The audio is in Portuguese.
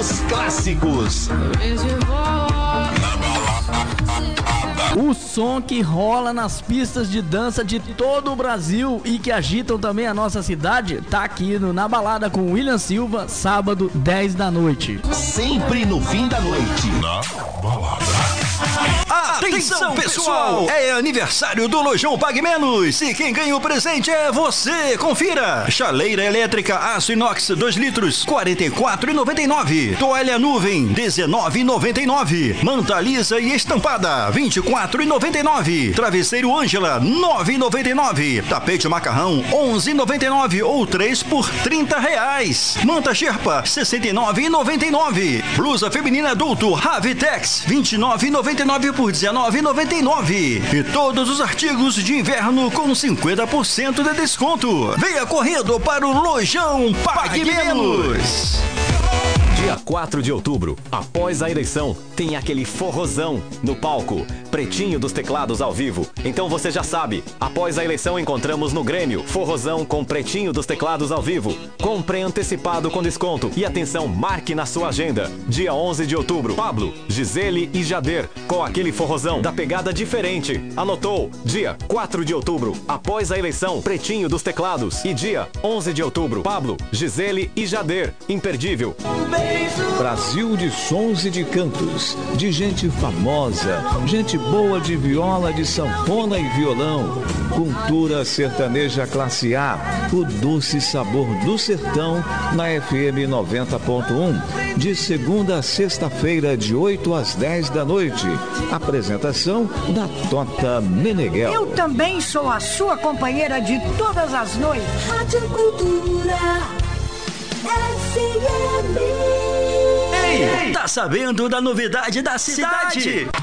Os clássicos. O som que rola nas pistas de dança de todo o Brasil e que agitam também a nossa cidade, tá aqui no Na Balada com William Silva, sábado, 10 da noite. Sempre no fim da noite. Na Balada. Atenção, pessoal! É aniversário do Lojão Pague Menos e quem ganha o presente é você! Confira! Chaleira elétrica aço inox 2 litros, R$ 44,99. Toalha nuvem, R$ 19,99. Manta lisa e estampada, R$ 24,99. Travesseiro Ângela, R$ 9,99. Tapete macarrão, R$ 11,99 ou 3 por R$ 30. Manta Sherpa, R$ 69,99. Blusa feminina adulto Ravitex, R$ 29,99 por R$ 19,99. E todos os artigos de inverno com 50% de desconto. Venha correndo para o Lojão Pague Menos. Dia 4 de outubro, após a eleição, tem aquele forrozão no palco. Pretinho dos Teclados ao vivo. Então você já sabe, após a eleição encontramos no Grêmio, forrozão com Pretinho dos Teclados ao vivo. Compre antecipado com desconto. E atenção, marque na sua agenda. Dia 11 de outubro, Pablo, Gisele e Jader, com aquele forrozão da pegada diferente. Anotou? Dia 4 de outubro, após a eleição, Pretinho dos Teclados. E dia 11 de outubro, Pablo, Gisele e Jader. Imperdível. Brasil de sons e de cantos, de gente famosa, gente boa de viola, de sanfona e violão, cultura sertaneja classe A, o doce sabor do sertão na FM 90.1, de segunda a sexta-feira de 8 às 10 da noite. Apresentação da Tota Meneghel. Eu também sou a sua companheira de todas as noites. Rádio Cultura FM. Ei, tá sabendo da novidade da cidade?